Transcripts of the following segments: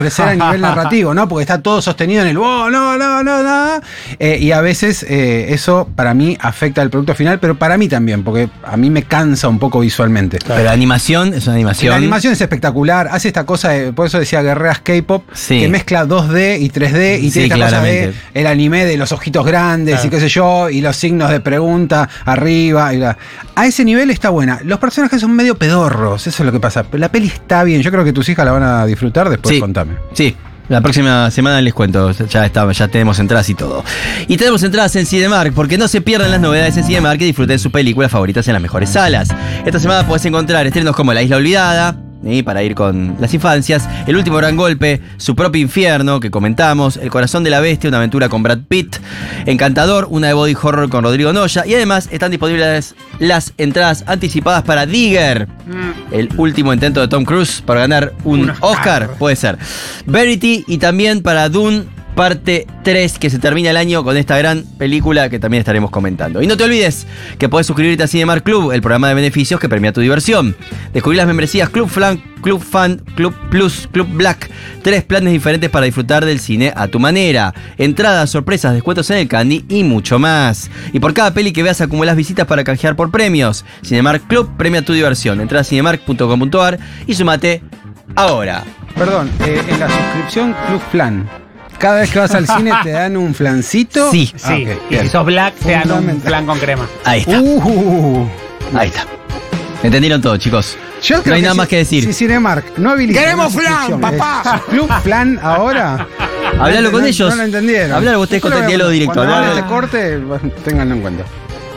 crecer a nivel narrativo, ¿no? Porque está todo sostenido en el no. Y a veces eso para mí afecta al producto final, pero para mí también, porque a mí me cansa un poco visualmente. Claro. Pero la animación es una animación. La animación es espectacular, hace esta cosa, por eso decía Guerreras K-pop, sí, que mezcla 2D y 3D y tiene esta cosa de el anime de los ojitos grandes, claro, y qué sé yo, y los signos de pregunta arriba. A ese nivel está buena. Los personajes son medio pedorros, eso es lo que pasa. Pero la peli está bien, yo creo que tus hijas la van a disfrutar, después contame. Sí. La próxima semana les cuento, ya tenemos entradas y todo. Y tenemos entradas en Cinemark, porque no se pierdan las novedades en Cinemark y disfruten sus películas favoritas en las mejores salas. Esta semana podés encontrar estrenos como La Isla Olvidada, para ir con las infancias, El Último Gran Golpe, Su Propio Infierno, que comentamos, El Corazón de la Bestia, una aventura con Brad Pitt, Encantador, una de body horror con Rodrigo Noya, y además están disponibles las entradas anticipadas para Digger, el último intento de Tom Cruise para ganar un Oscar, puede ser, Verity, y también para Dune parte 3, que se termina el año con esta gran película que también estaremos comentando. Y no te olvides que podés suscribirte a Cinemark Club, el programa de beneficios que premia tu diversión. Descubrí las membresías Club Fan, Club Fan, Club Plus, Club Black. 3 planes diferentes para disfrutar del cine a tu manera. Entradas, sorpresas, descuentos en el candy y mucho más. Y por cada peli que veas acumulás visitas para canjear por premios. Cinemark Club premia tu diversión. Entra a cinemark.com.ar y sumate ahora. Perdón, en la suscripción Club Plan, cada vez que vas al cine te dan un flancito. Sí. Okay, y si sos black te dan un flan con crema. Ahí está. Ahí está. ¿Entendieron todo, chicos? No hay nada más que decir. Si Cinemark no habilita. ¡Queremos flan, papá! Club Plan ahora. Hablalo con ellos. No lo entendieron. Hablalo ustedes con el diálogo directo. Cuando hagan este corte, ténganlo en cuenta.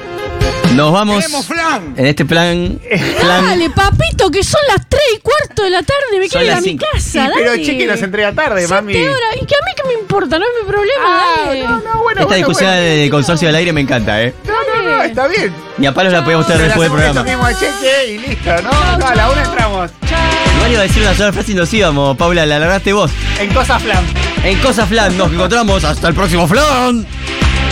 Nos vamos en este plan. Dale, papito, que son las 3:15 de la tarde. Me quiero ir a mi casa. Sí, pero Chiqui nos entrega tarde, mami. 7 horas. ¿Y que a mí qué me importa? No es mi problema. Dale. Esta discusión de consorcio del aire me encanta, No, está bien. Ni a palos la podemos tener después del programa. Mismo cheque y listo, ¿no? A la 1 entramos. Igual iba a decir una sola frase y nos íbamos, Paula, la largaste vos. En Cosas Flan. En Cosas Flan nos encontramos. Hasta el próximo Flan.